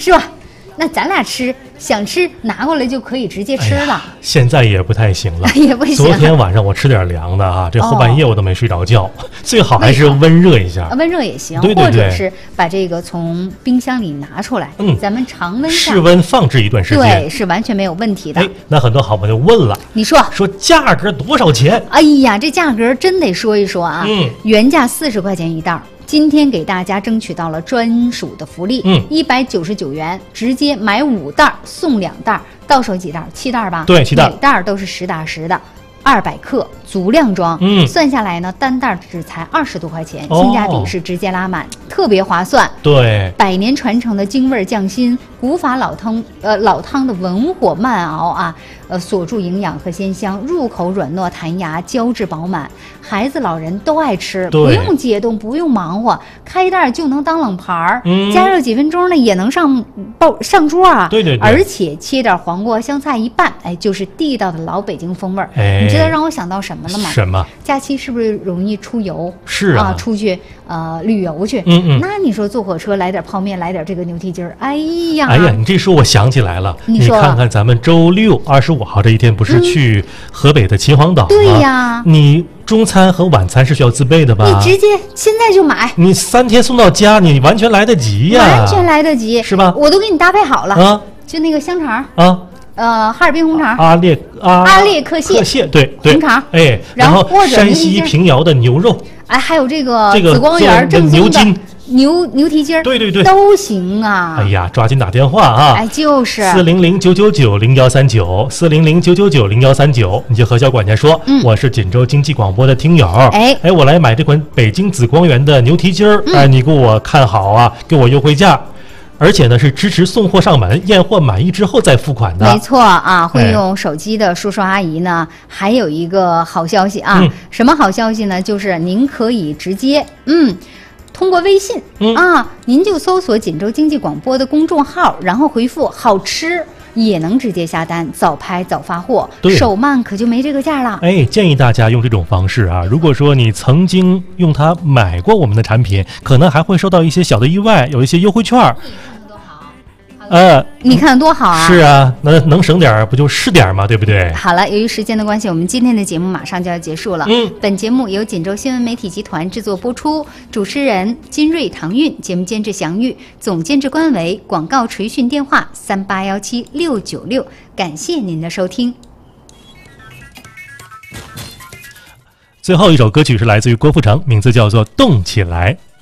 是吧？那咱俩想吃拿过来就可以直接吃了。 现在也不太行了， 也不行。 昨天晚上我吃点凉的啊，这后半夜我都没睡着觉，最好还是温热一下。 温热也行， 对， 或者是把这个从冰箱里拿出来，咱们常温下室温放置一段时间， 对，是完全没有问题的。 那很多好朋友问了， 你说价格多少钱？ 哎呀，这价格真得说一说啊，原价40块钱一袋。今天给大家争取到了专属的福利，199元，直接买5袋送2袋，到手几袋？7袋吧？ 对，7袋， 每袋都是实打实的，200克足量装，算下来呢，单袋只才20多块钱，性价比是直接拉满，特别划算。 对 ，100年传承的京味匠心，古法老汤的文火慢熬啊，锁住营养和鲜香，入口软糯弹牙，胶质饱满，孩子老人都爱吃，不用解冻，不用忙活，开袋就能当冷盘儿，加热几分钟呢也能上桌啊。 对， 而且切点黄瓜香菜一拌，就是地道的老北京风味儿。你知道让我想到什么了吗？ 什么？ 假期是不是容易出游？ 是啊， 出去旅游去。那你说坐火车来点泡面，来点这个牛蹄筋儿，哎呀， 你这说我想起来了， 你看看咱们周6 25号这一天不是去河北的秦皇岛吗？ 对呀， 你中餐和晚餐是需要自备的吧？ 你直接现在就买， 你3天送到家，你完全来得及呀， 完全来得及， 是吧？ 我都给你搭配好了啊，就那个香肠啊，哈尔滨红肠， 阿列克蟹，对， 红肠， 然后山西平遥的牛肉， 还有这个紫光园正宗的牛蹄筋儿， 对， 都行啊！ 哎呀，抓紧打电话啊！ 就是 400-999-0139 400-999-0139，你就和小管家说，我是锦州经济广播的听友，我来买这款北京紫光园的牛蹄筋儿，你给我看好啊，给我优惠价。而且呢，是支持送货上门，验货满意之后再付款的。 没错啊，会用手机的叔叔阿姨呢，还有一个好消息啊，什么好消息呢？就是您可以直接通过微信您就搜索锦州经济广播的公众号，然后回复好吃，也能直接下单，早拍早发货，手慢可就没这个价了。 建议大家用这种方式啊，如果说你曾经用它买过我们的产品，可能还会收到一些小的意外，有一些优惠券。 你看多好啊！ 是啊，那能省点不就是点嘛，对不对？ 好了，由于时间的关系，我们今天的节目马上就要结束了。本节目由锦州新闻媒体集团制作播出，主持人金瑞、唐韵，节目监制祥玉，总监制关维，广告垂讯电话3817-696，感谢您的收听。 最后一首歌曲是来自于郭富城，名字叫做《动起来》。